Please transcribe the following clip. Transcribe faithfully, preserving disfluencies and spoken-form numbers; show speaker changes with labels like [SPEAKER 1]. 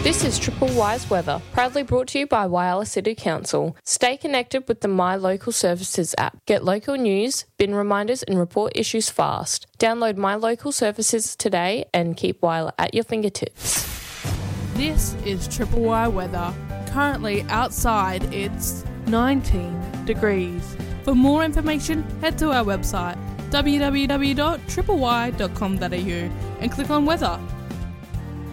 [SPEAKER 1] This is Triple Y's weather, proudly brought to you by Whyalla City Council. Stay connected with the My Local Services app. Get local news, bin reminders and report issues fast. Download My Local Services today and keep Whyalla at your fingertips.
[SPEAKER 2] This is Triple Y weather. Currently outside it's nineteen degrees. For more information, head to our website w w w dot triple y dot com dot a u and click on weather.